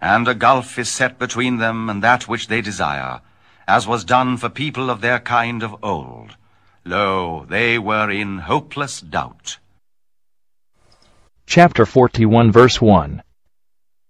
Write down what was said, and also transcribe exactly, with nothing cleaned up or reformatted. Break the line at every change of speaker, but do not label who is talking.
And a gulf is set between them and that which they desire, as was done for people of their kind of old. Lo, they were in hopeless doubt.
Chapter forty-one, verse one.